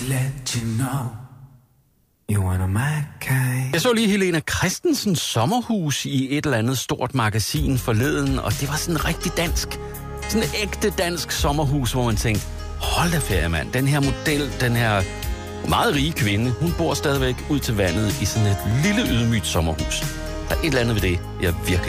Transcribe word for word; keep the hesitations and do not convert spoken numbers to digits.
let you know you wanna my kind. Jeg så lige Helena Christensens sommerhus i et eller andet stort magasin forleden, og det var sådan rigtig dansk. Sådan et ægte dansk sommerhus, hvor man tænkte, hold da ferie, mand. Den her model, den her meget rige kvinde, hun bor stadigvæk ud til vandet i sådan et lille ydmygt sommerhus. Der er et eller andet ved det, jeg virkelig